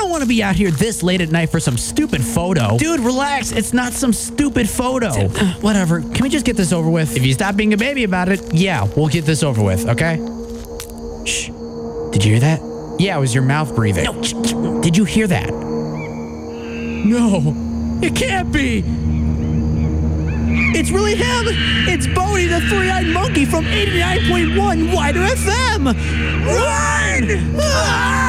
don't want to be out here this late at night for some stupid photo. Dude, relax. It's not some stupid photo. Whatever. Can we just get this over with? If you stop being a baby about it, yeah, we'll get this over with, okay? Shh. Did you hear that? Yeah, it was your mouth breathing. No. Did you hear that? No. It can't be. It's really him. It's Bodie, the three-eyed monkey from 89.1 Wider FM. Run!